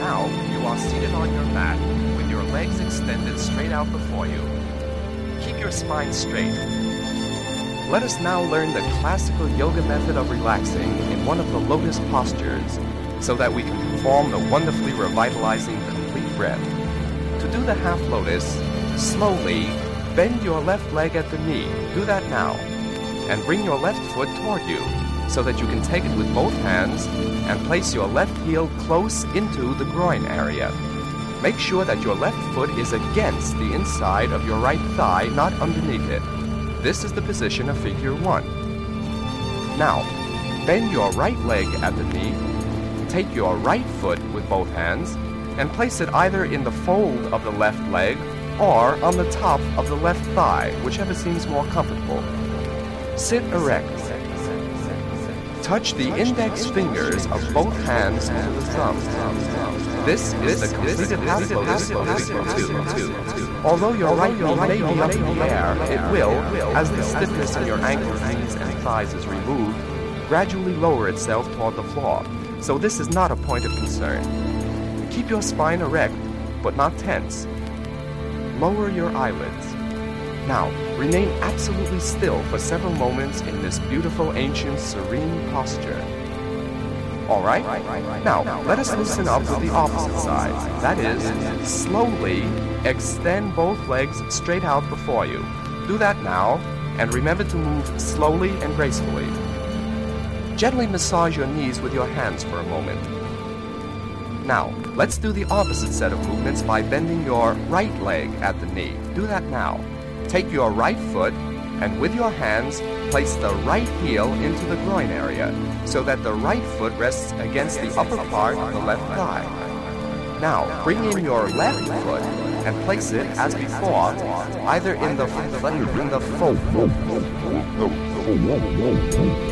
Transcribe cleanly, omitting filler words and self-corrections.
Now, you are seated on your mat with your legs extended straight out before you. Keep your spine straight. Let us now learn the classical yoga method of relaxing in one of the lotus postures so that we can perform the wonderfully revitalizing complete breath. To do the half lotus, slowly bend your left leg at the knee. Do that now. And bring your left foot toward you so that you can take it with both hands and place your left heel close into the groin area. Make sure that your left foot is against the inside of your right thigh, not underneath it. This is the position of figure 1. Now, bend your right leg at the knee, take your right foot with both hands, and place it either in the fold of the left leg or on the top of the left thigh, whichever seems more comfortable. Sit erect. Touch the index fingers of both hands to the thumb. This is the completed half lotus for figure 2. Although your right knee may be up in the air, it will, as the stiffness in your ankles, knees, and thighs is removed, gradually lower itself toward the floor. So this is not a point of concern. Keep your spine erect, but not tense. Lower your eyelids. Now, remain absolutely still for several moments in this beautiful, ancient, serene posture. All right? Now, let us loosen up with the opposite side. That is, slowly extend both legs straight out before you. Do that now, and remember to move slowly and gracefully. Gently massage your knees with your hands for a moment. Now, let's do the opposite set of movements by bending your right leg at the knee. Do that now. Take your right foot and with your hands, place the right heel into the groin area so that the right foot rests against the upper part of the left thigh. Now, bring in your left foot and place it as before, either in the fold